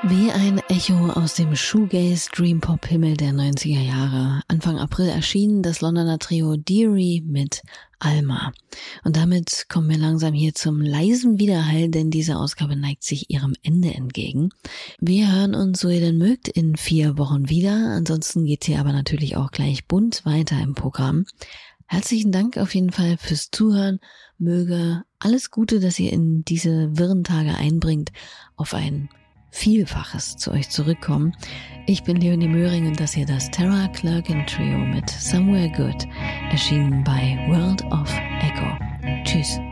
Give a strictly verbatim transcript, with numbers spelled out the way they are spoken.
Wie ein Echo aus dem Shoegaze-Dream-Pop-Himmel der neunziger Jahre. Anfang April erschien das Londoner Trio Deary mit Alma. Und damit kommen wir langsam hier zum leisen Widerhall, denn diese Ausgabe neigt sich ihrem Ende entgegen. Wir hören uns, so ihr denn mögt, in vier Wochen wieder. Ansonsten geht's hier aber natürlich auch gleich bunt weiter im Programm. Herzlichen Dank auf jeden Fall fürs Zuhören. Möge alles Gute, das ihr in diese wirren Tage einbringt, auf ein Vielfaches zu euch zurückkommen. Ich bin Leonie Möhring und das hier das Tara Clerkin Trio mit Somewhere Good, erschienen bei World of Echo. Tschüss.